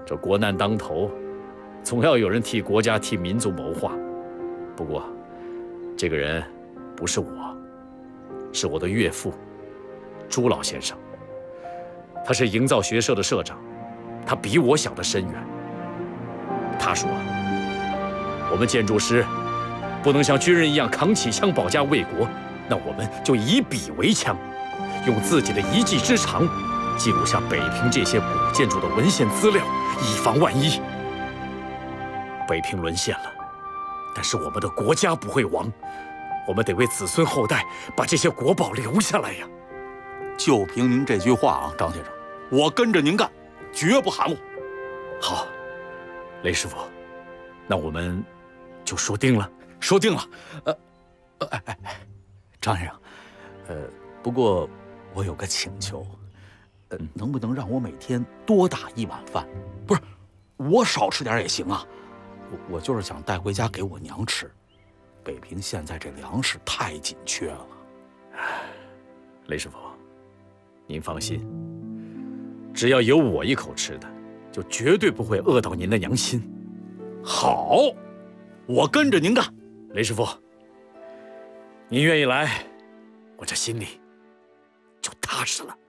这国难当头，总要有人替国家、替民族谋划。不过，这个人不是我，是我的岳父朱老先生。他是营造学社的社长，他比我想得深远。他说，我们建筑师不能像军人一样扛起枪保家卫国，那我们就以笔为枪，用自己的一技之长，记录下北平这些古建筑的文献资料，以防万一。北平沦陷了，但是我们的国家不会亡，我们得为子孙后代把这些国宝留下来呀。 就凭您这句话啊，张先生，我跟着您干，绝不含糊。 好，雷师傅，那我们就说定了。 说定了。张先生，不过我有个请求，能不能让我每天多打1碗饭？不是，我少吃点也行啊。我就是想带回家给我娘吃。北平现在这粮食太紧缺了。 雷师傅，您放心，只要有我一口吃的，就绝对不会饿到您的娘亲。 好，我跟着您干。 雷师傅，您愿意来，我这心里就踏实了。